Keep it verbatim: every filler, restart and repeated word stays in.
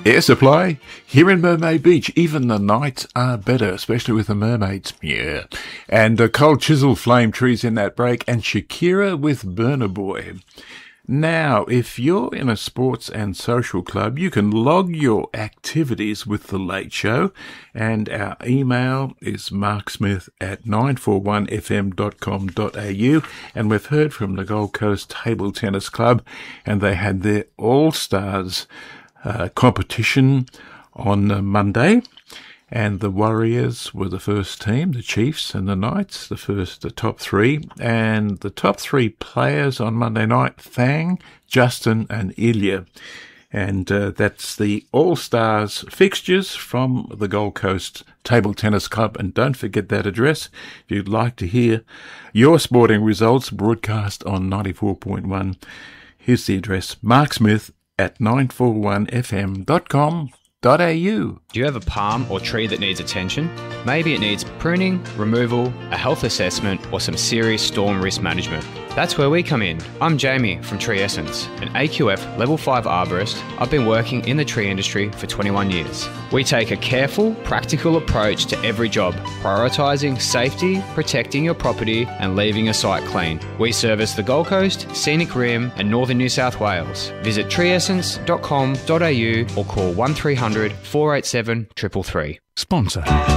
Air Supply, here in Mermaid Beach, even the nights are better, especially with the mermaids. Yeah. And uh, Cold Chisel Flame Trees in that break, and Shakira with Burner Boy. Now, if you're in a sports and social club, you can log your activities with The Late Show, and our email is marksmith at nine four one f m dot com dot a u, and we've heard from the Gold Coast Table Tennis Club, and they had their All-Stars uh, competition on uh, Monday. And the Warriors were the first team, the Chiefs and the Knights, the first, the top three. And the top three players on Monday night, Thang, Justin and Ilya. And uh, that's the All-Stars fixtures from the Gold Coast Table Tennis Club. And don't forget that address if you'd like to hear your sporting results broadcast on ninety-four point one. Here's the address, marksmith at nine four one f m dot com dot a u. Do you have a palm or tree that needs attention? Maybe it needs pruning, removal, a health assessment, or some serious storm risk management. That's where we come in. I'm Jamie from Tree Essence, an A Q F Level five arborist. I've been working in the tree industry for twenty-one years. We take a careful, practical approach to every job, prioritising safety, protecting your property, and leaving a site clean. We service the Gold Coast, Scenic Rim, and Northern New South Wales. Visit tree essence dot com dot a u or call one three hundred four eight seven three three three. Sponsor.